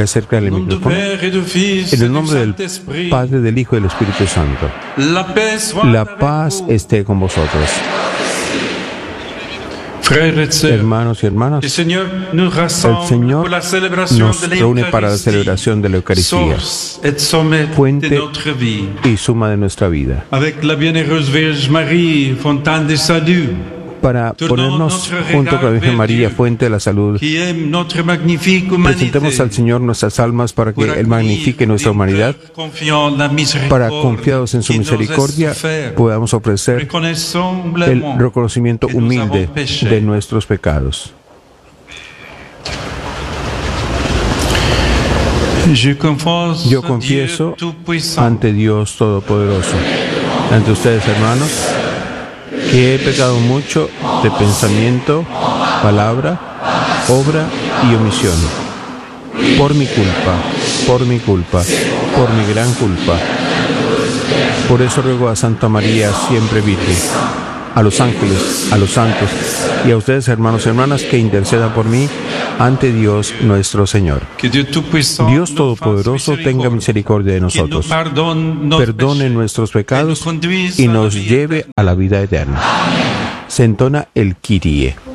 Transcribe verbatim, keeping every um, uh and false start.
que acerca el micrófono. En el nombre del Padre, del Hijo y del Espíritu Santo. La paz esté con vosotros. Hermanos y hermanas, el Señor nos reúne para la celebración de la Eucaristía, fuente y suma de nuestra vida, para ponernos junto con la Virgen María, fuente de la salud. Presentemos al Señor nuestras almas para que Él magnifique nuestra humanidad, para, confiados en su misericordia, podamos ofrecer el reconocimiento humilde de nuestros pecados. Yo confieso ante Dios Todopoderoso, ante ustedes, hermanos, que he pecado mucho de pensamiento, palabra, obra y omisión. Por mi culpa, por mi culpa, por mi gran culpa. Por eso ruego a Santa María, siempre Virgen, a los ángeles, a los santos y a ustedes, hermanos y hermanas, que intercedan por mí ante Dios nuestro Señor. Dios Todopoderoso tenga misericordia de nosotros, perdone nuestros pecados y nos lleve a la vida eterna. Se entona el Kyrie.